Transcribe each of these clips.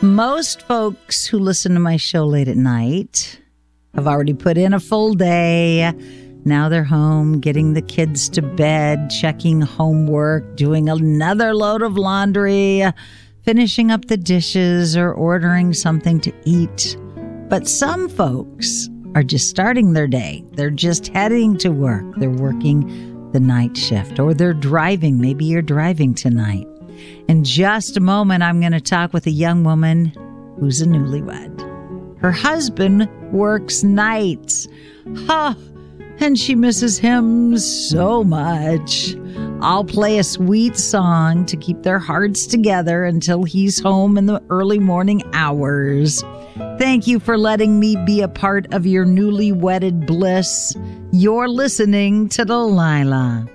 Most folks who listen to my show late at night have already put in a full day. Now they're home, getting the kids to bed, checking homework, doing another load of laundry, finishing up the dishes, or ordering something to eat. But some folks are just starting their day. They're just heading to work. They're working the night shift, or they're driving. Maybe you're driving tonight. In just a moment, I'm going to talk with a young woman who's a newlywed. Her husband works nights. And she misses him so much. I'll play a sweet song to keep their hearts together until he's home in the early morning hours. Thank you for letting me be a part of your newly wedded bliss. You're listening to Delilah.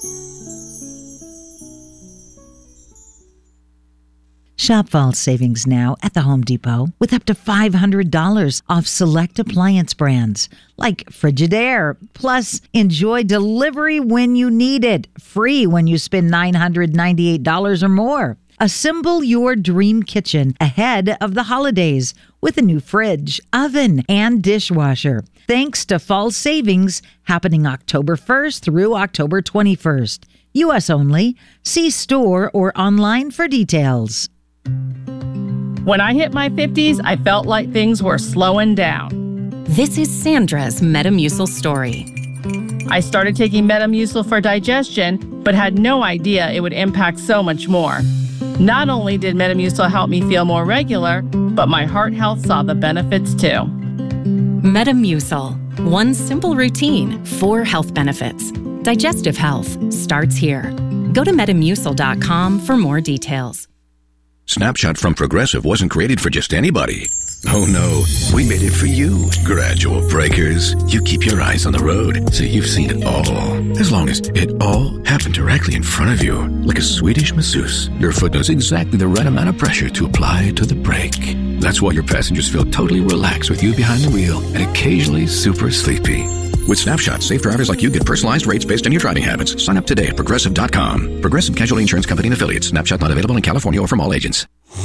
Shop fall savings now at the Home Depot with up to $500 off select appliance brands like Frigidaire. Plus, enjoy delivery when you need it, free when you spend $998 or more. Assemble your dream kitchen ahead of the holidays with a new fridge, oven, and dishwasher. Thanks to fall savings happening October 1st through October 21st. U.S. only. See store or online for details. When I hit my 50s, I felt like things were slowing down. This is Sandra's Metamucil story. I started taking Metamucil for digestion, but had no idea it would impact so much more. Not only did Metamucil help me feel more regular, but my heart health saw the benefits too. Metamucil. One simple routine, 4 health benefits. Digestive health starts here. Go to Metamucil.com for more details. Snapshot from Progressive wasn't created for just anybody. Oh no, we made it for you. Gradual breakers. You keep your eyes on the road, so you've seen it all. As long as it all happened directly in front of you, like a Swedish masseuse, your foot knows exactly the right amount of pressure to apply to the brake. That's why your passengers feel totally relaxed with you behind the wheel and occasionally super sleepy. With Snapshot, safe drivers like you get personalized rates based on your driving habits. Sign up today at Progressive.com. Progressive Casualty Insurance Company and Affiliates. Snapshot not available in California or from all agents.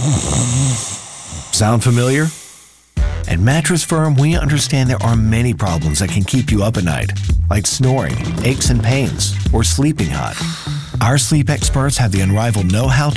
Sound familiar? At Mattress Firm, we understand there are many problems that can keep you up at night, like snoring, aches and pains, or sleeping hot. Our sleep experts have the unrivaled know-how